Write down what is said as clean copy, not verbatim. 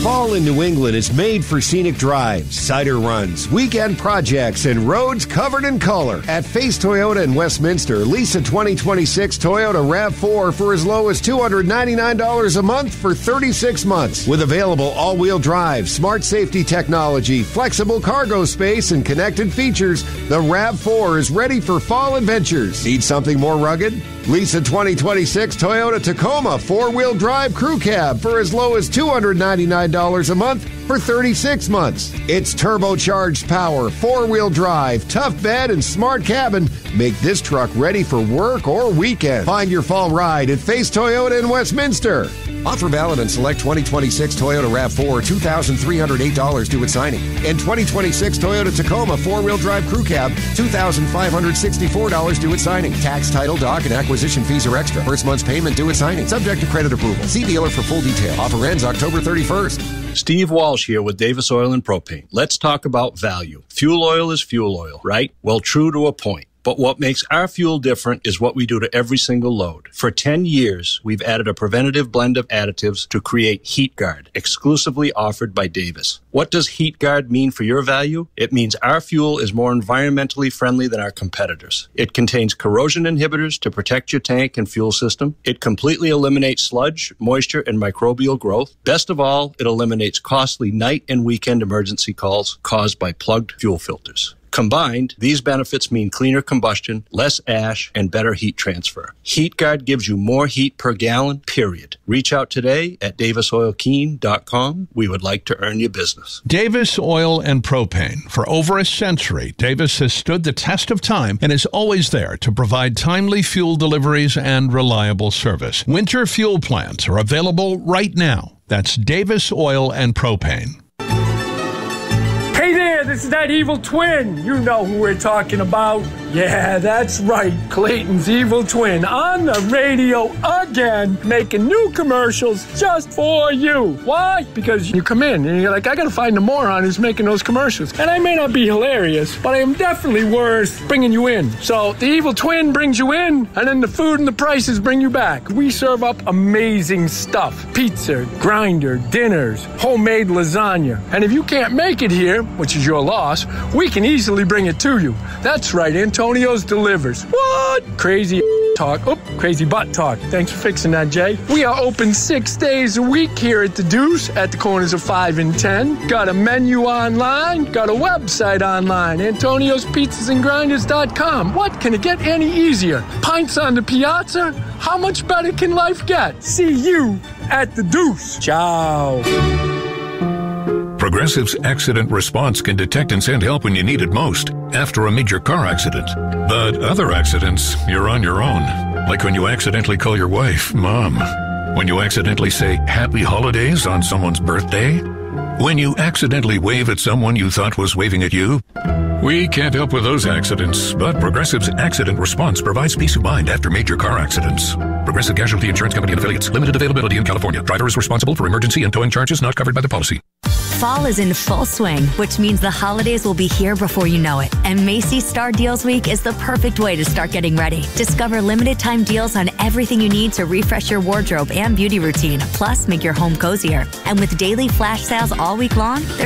Fall in New England is made for scenic drives, cider runs, weekend projects, and roads covered in color. At Face Toyota in Westminster, lease a 2026 Toyota RAV4 for as low as $299 a month for 36 months. With available all-wheel drive, smart safety technology, flexible cargo space, and connected features, the RAV4 is ready for fall adventures. Need something more rugged? Lease a 2026 Toyota Tacoma four-wheel drive crew cab for as low as $299 a month for 36 months. Its turbocharged power, four-wheel drive, tough bed, and smart cabin make this truck ready for work or weekend. Find your fall ride at Face Toyota in Westminster. Offer valid on select 2026 Toyota RAV4, $2,308 due at signing. And 2026 Toyota Tacoma four-wheel drive crew cab, $2,564 due at signing. Tax, title, dock, and acquisition fees are extra. First month's payment due at signing. Subject to credit approval. See dealer for full detail. Offer ends October 31st. Steve Walsh here with Davis Oil and Propane. Let's talk about value. Fuel oil is fuel oil, right? Well, true to a point. But what makes our fuel different is what we do to every single load. For 10 years, we've added a preventative blend of additives to create HeatGuard, exclusively offered by Davis. What does HeatGuard mean for your value? It means our fuel is more environmentally friendly than our competitors. It contains corrosion inhibitors to protect your tank and fuel system. It completely eliminates sludge, moisture, and microbial growth. Best of all, it eliminates costly night and weekend emergency calls caused by plugged fuel filters. Combined, these benefits mean cleaner combustion, less ash, and better heat transfer. HeatGuard gives you more heat per gallon, period. Reach out today at davisoilkeen.com. We would like to earn your business. Davis Oil and Propane. For over a century, Davis has stood the test of time and is always there to provide timely fuel deliveries and reliable service. Winter fuel plans are available right now. That's Davis Oil and Propane. Hey there, this is that evil twin. You know who we're talking about. Yeah, that's right. Clayton's evil twin on the radio again, making new commercials just for you. Why? Because you come in and you're like, I gotta find the moron who's making those commercials. And I may not be hilarious, but I am definitely worth bringing you in. So the evil twin brings you in, and then the food and the prices bring you back. We serve up amazing stuff. Pizza, grinder, dinners, homemade lasagna. And if you can't make it here, which is your loss, we can easily bring it to you. That's right, Antonio's delivers. What? Crazy talk. Oh, crazy butt talk. Thanks for fixing that, Jay. We are open 6 days a week here at the Deuce at the corners of 5 and 10. Got a menu online. Got a website online. AntoniosPizzasandGrinders.com. What can it get any easier? Pints on the piazza? How much better can life get? See you at the Deuce. Ciao. Progressive's accident response can detect and send help when you need it most, after a major car accident. But other accidents, you're on your own. Like when you accidentally call your wife Mom. When you accidentally say Happy Holidays on someone's birthday. When you accidentally wave at someone you thought was waving at you. We can't help with those accidents, but Progressive's accident response provides peace of mind after major car accidents. Progressive Casualty Insurance Company and Affiliates. Limited availability in California. Driver is responsible for emergency and towing charges not covered by the policy. Fall is in full swing, which means the holidays will be here before you know it. And Macy's Star Deals Week is the perfect way to start getting ready. Discover limited time deals on everything you need to refresh your wardrobe and beauty routine, plus make your home cozier. And with daily flash sales all week long,